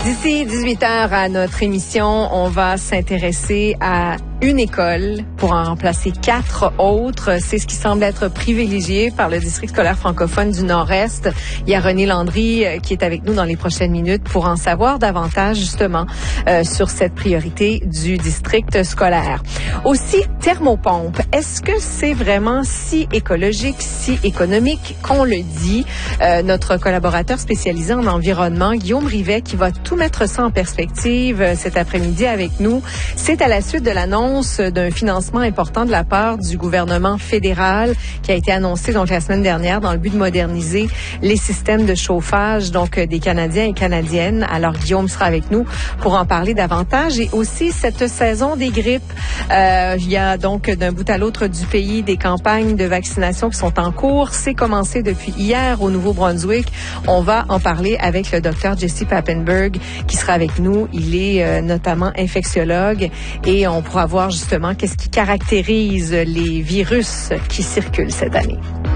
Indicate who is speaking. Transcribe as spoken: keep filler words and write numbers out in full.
Speaker 1: D'ici dix-huit heures à notre émission, on va s'intéresser à une école pour en remplacer quatre autres. C'est ce qui semble être privilégié par le district scolaire francophone du Nord-Est. Il y a René Landry euh, qui est avec nous dans les prochaines minutes pour en savoir davantage justement euh, sur cette priorité du district scolaire. Aussi, thermopompe. Est-ce que c'est vraiment si écologique, si économique qu'on le dit? Euh, notre collaborateur spécialisé en environnement, Guillaume Rivet, qui va tout mettre ça en perspective euh, cet après-midi avec nous. C'est à la suite de l'annonce d'un financement important de la part du gouvernement fédéral qui a été annoncé donc la semaine dernière dans le but de moderniser les systèmes de chauffage donc des Canadiens et Canadiennes. Alors Guillaume sera avec nous pour en parler davantage et aussi cette saison des grippes. Euh, il y a donc d'un bout à l'autre du pays des campagnes de vaccination qui sont en cours. C'est commencé depuis hier au Nouveau-Brunswick. On va en parler avec le docteur Jesse Papenburg qui sera avec nous. Il est euh, notamment infectiologue et on pourra voir justement qu'est-ce qui caractérise les virus qui circulent cette année.